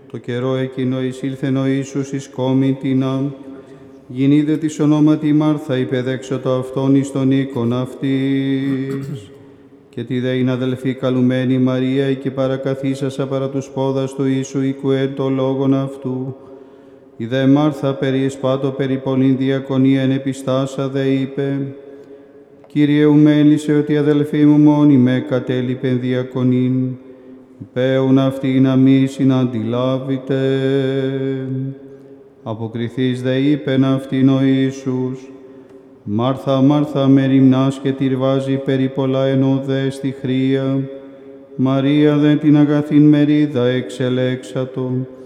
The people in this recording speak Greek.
Το καιρό εκείνο εισήλθεν ο Ιησούς εις κόμητινα, γινείδε της ονόματι Μάρθα, υπεδέξωτο αυτόν εις τον οίκον αυτής. Και τη δέην αδελφή καλουμένη Μαρία, και παρακαθίσασα παρά τους πόδας του Ιησού οικουέ το λόγον αυτού. Η δε Μάρθα περί εσπάτω περί πολλήν διακονία εν επιστάσα δε είπε, Κύριε ου μέλησε ότι η αδελφή μου μόνη με κατέλειπεν διακονήν, υπέουν αυτή να μη συναντιλάβητε. Αποκριθείς δε είπεν αυτήν ο Ιησούς, Μάρθα, Μάρθα, μεριμνάς και τυρβάζει περί πολλά ενώδε στη χρία, Μαρία δε την αγαθήν μερίδα εξελέξατο,